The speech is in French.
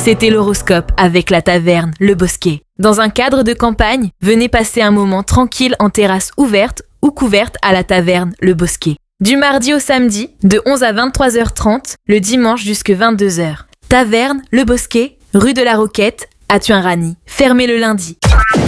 C'était l'horoscope avec la taverne Le Bosquet. Dans un cadre de campagne, venez passer un moment tranquille en terrasse ouverte ou couverte à la taverne Le Bosquet. Du mardi au samedi, de 11 à 23h30, le dimanche jusque 22h. Taverne Le Bosquet, rue de la Roquette, à Tuin-Rany. Fermé le lundi.